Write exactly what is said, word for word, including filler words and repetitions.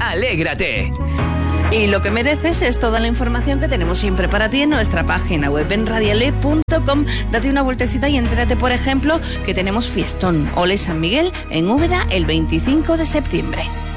¡Alégrate! Y lo que mereces es toda la información que tenemos siempre para ti en nuestra página web en radiale punto com. Date una vueltecita y entérate, por ejemplo, que tenemos fiestón Ole San Miguel en Úbeda el veinticinco de septiembre.